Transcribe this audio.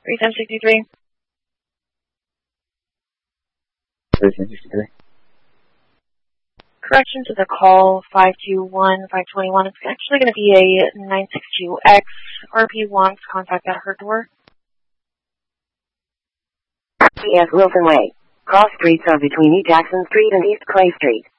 31063. 31063. Correction to the call 521-521. It's actually going to be a 962X. RP wants contact at her door. PS Wilson Way. Cross streets are between East Jackson Street and East Clay Street.